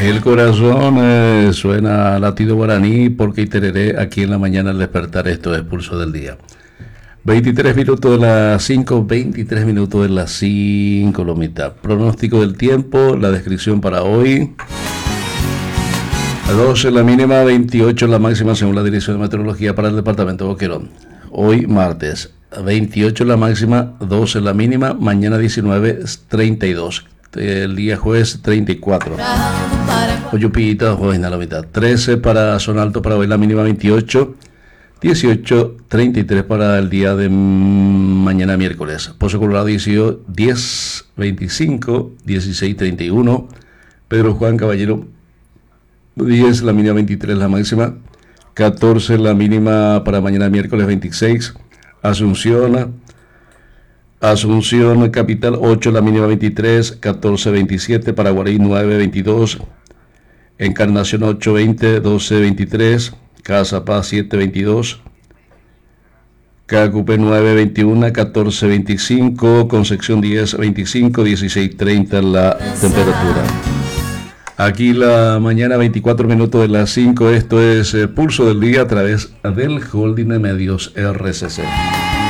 El corazón suena latido guaraní porque Itereré aquí en la mañana al despertar. Esto es Pulso del Día. 23 minutos de las 5, 23 minutos de las 5, lo mitad. Pronóstico del tiempo, la descripción para hoy. 12 la mínima, 28 la máxima según la Dirección de Meteorología para el departamento de Boquerón. Hoy martes, 28 la máxima, 12 la mínima, mañana 19, 32. El día jueves 34. Oyupita, jueves a la mitad. 13 para Zona Alto para hoy la mínima 28. 18, 33 para el día de mañana miércoles. Pozo Colorado 10, 25, 16, 31. Pedro Juan Caballero 10, la mínima 23, la máxima. 14, la mínima para mañana miércoles 26. Asunción Capital 8, la mínima 23, 14, 27, Paraguarí 9, 22, Encarnación 8, 20, 12, 23, Casa Paz 7, 22, Cacupé 9, 21, 14, 25, Concepción 10, 25, 16, 30 la temperatura. Aquí la mañana 24 minutos de las 5, esto es Pulso del Día a través del Holding de Medios RCC.